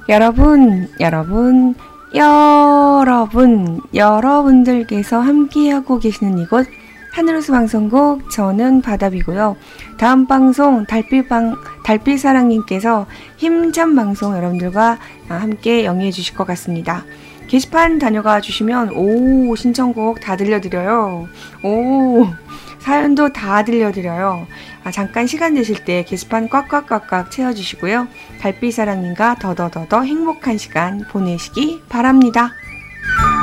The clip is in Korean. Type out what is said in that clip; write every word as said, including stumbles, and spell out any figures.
여러분, 여러분, 여러분, 여러분들께서 함께하고 계시는 이곳 하늘호수 방송국 저는 바답이고요. 다음 방송 달빛방 달빛사랑님께서 힘찬 방송 여러분들과 함께 영위해 주실 것 같습니다. 게시판 다녀가 주시면 오 신청곡 다 들려드려요. 오 사연도 다 들려드려요. 아, 잠깐 시간 되실 때 게시판 꽉꽉꽉꽉 채워주시고요. 달빛사랑님과 더더더더 행복한 시간 보내시기 바랍니다.